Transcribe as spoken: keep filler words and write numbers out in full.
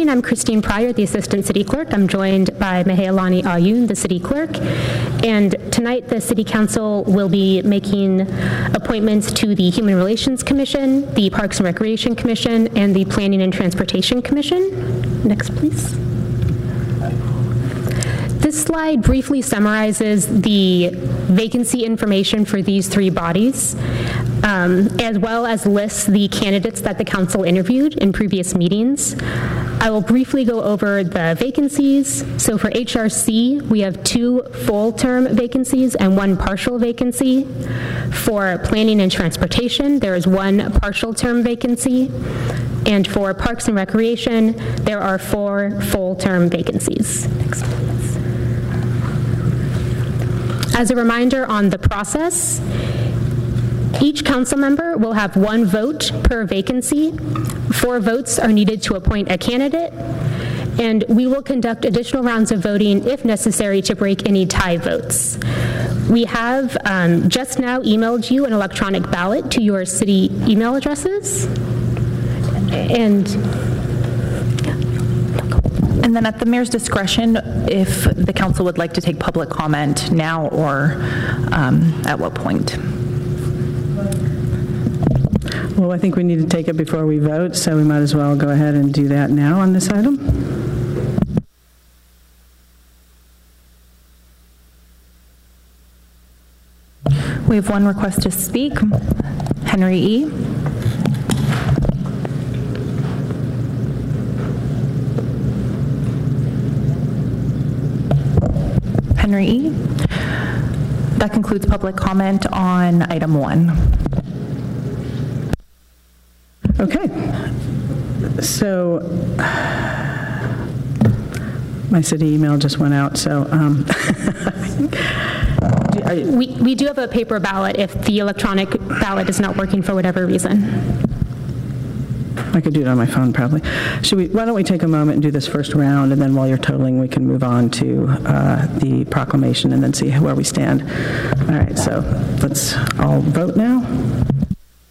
morning. I'm Christine Pryor, the Assistant City Clerk. I'm joined by Mehealani Ayun, the City Clerk. And tonight, the City Council will be making appointments to the Human Relations Commission, the Parks and Recreation Commission, and the Planning and Transportation Commission. Next, please. This slide briefly summarizes the vacancy information for these three bodies, um, as well as lists the candidates that the council interviewed in previous meetings. I will briefly go over the vacancies. So for H R C, we have two full-term vacancies and one partial vacancy. For Planning and Transportation, there is one partial-term vacancy. And for Parks and Recreation, there are four full-term vacancies. Next, please. As a reminder on the process, each council member will have one vote per vacancy. Four votes are needed to appoint a candidate, and we will conduct additional rounds of voting if necessary to break any tie votes. We have um, just now emailed you an electronic ballot to your city email addresses, and And then at the mayor's discretion, if the council would like to take public comment now or um, at what point? Well, I think we need to take it before we vote, so we might as well go ahead and do that now on this item. We have one request to speak. Henry E. Henry E. That concludes public comment on item one. Okay. So my city email just went out, so um, we, we do have a paper ballot if the electronic ballot is not working for whatever reason. I could do it on my phone, probably. Should we? Why don't we take a moment and do this first round, and then while you're totaling, we can move on to uh, the proclamation and then see where we stand. All right, so let's all vote now.